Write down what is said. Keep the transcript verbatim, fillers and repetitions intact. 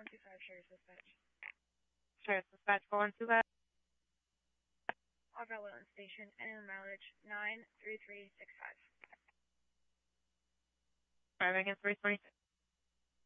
one two five, Sheriff's Dispatch. Sheriff's Dispatch four one two five. Hog Island Station, and mileage nine three three six five. Five against three twenty-six.